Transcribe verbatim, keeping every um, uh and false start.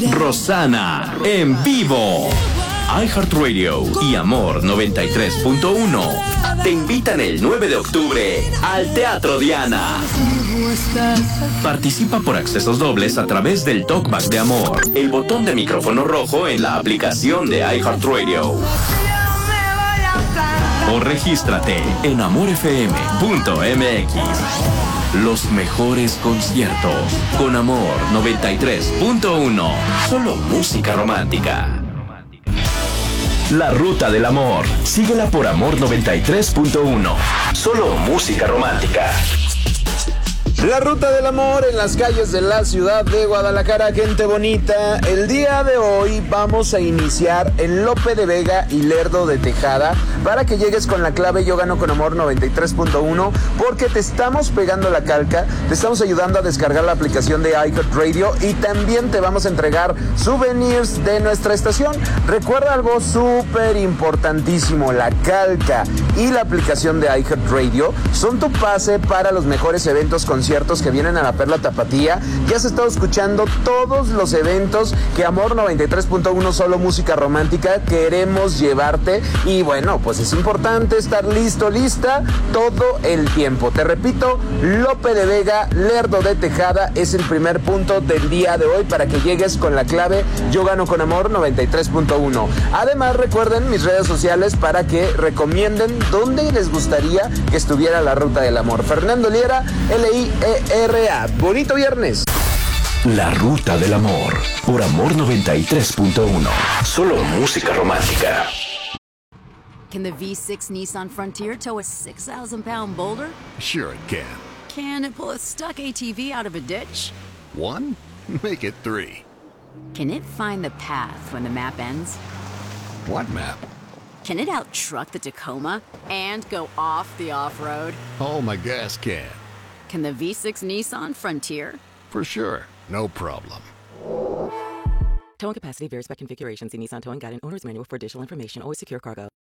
Rosana en vivo. iHeartRadio y Amor noventa y tres punto uno te invitan el nueve de octubre al Teatro Diana. Participa por accesos dobles a través del Talkback de Amor, el botón de micrófono rojo en la aplicación de iHeartRadio. O regístrate en amor f m punto m x. Los mejores conciertos con Amor noventa y tres punto uno. Solo música romántica. La Ruta del Amor. Síguela por Amor noventa y tres punto uno. Solo música romántica. La Ruta del Amor en las calles de la ciudad de Guadalajara, gente bonita. El día de hoy vamos a iniciar en Lope de Vega y Lerdo de Tejada para que llegues con la clave Yo Gano con Amor noventa y tres punto uno, porque te estamos pegando la calca, te estamos ayudando a descargar la aplicación de iHeartRadio y también te vamos a entregar souvenirs de nuestra estación. Recuerda algo súper importantísimo: la calca y la aplicación de iHeartRadio son tu pase para los mejores eventos, conciertos que vienen a la Perla Tapatía. Ya has estado escuchando todos los eventos que Amor noventa y tres punto uno, solo música romántica, queremos llevarte. Y bueno, pues es importante estar listo, lista todo el tiempo. Te repito, Lope de Vega, Lerdo de Tejada es el primer punto del día de hoy para que llegues con la clave Yo Gano con Amor noventa y tres punto uno. Además, recuerden mis redes sociales para que recomienden dónde les gustaría que estuviera la Ruta del Amor. Fernando Liera, L I E R A. Bonito viernes. La Ruta del Amor por Amor noventa y tres punto uno. Solo música romántica. Can the V six Nissan Frontier tow a six thousand pound boulder? Sure it can. Can it pull a stuck A T V out of a ditch? One? Make it three. Can it find the path when the map ends? What map? Can it out-truck the Tacoma and go off the off-road? Oh, my gas can. Can the V six Nissan Frontier? For sure. No problem. Towing capacity varies by configuration. See Nissan Towing Guide and Owner's Manual for additional information. Always secure cargo.